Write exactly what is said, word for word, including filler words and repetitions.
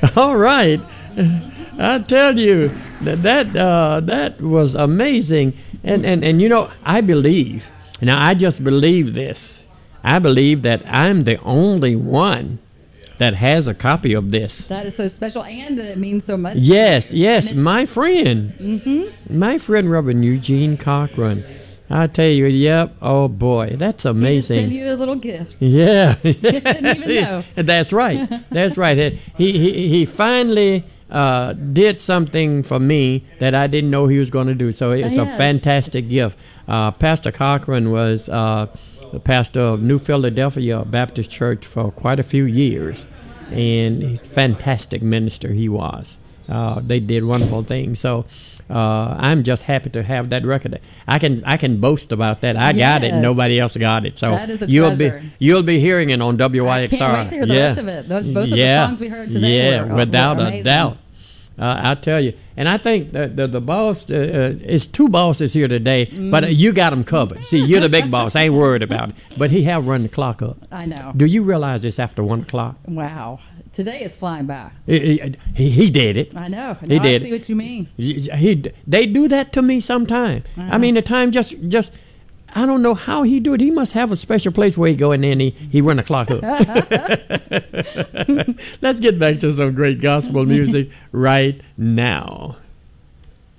All right. I tell you, that that, uh, that was amazing. And, and, and, you know, I believe, now I just believe this. I believe that I'm the only one that has a copy of this. That is so special, and that it means so much. Yes, yes. My friend, mm-hmm. my friend Reverend Eugene Cochran. I tell you, yep. Oh boy, that's amazing. He just sent you a little gift. Yeah, You didn't even know. That's right. That's right. He he he finally uh, did something for me that I didn't know he was going to do. So it's Yes. a fantastic gift. Uh, Pastor Cochran was uh, the pastor of New Philadelphia Baptist Church for quite a few years, and fantastic minister he was. Uh, they did wonderful things. So. Uh, I'm just happy to have that record. I can I can boast about that. I got it, and Yes. nobody else got it. So That is a you'll treasure. be you'll be hearing it on W Y X R. I can't wait to hear the yeah. rest of it. Those, both of yeah. the songs we heard today yeah, were, without were a amazing. doubt. Uh, I tell you, and I think the the, the boss uh, uh, is two bosses here today, Mm. but uh, you got them covered. See, you're the big boss. I ain't worried about it. But he have run the clock up. I know. Do you realize it's after one o'clock? Wow. Today is flying by. He, he, he did it. I know. He Now did. I see what you mean. He they do that to me sometime. Uh-huh. I mean, the time just just I don't know how he do it. He must have a special place where he go in there and he, he run the clock up. Let's get back to some great gospel music right now.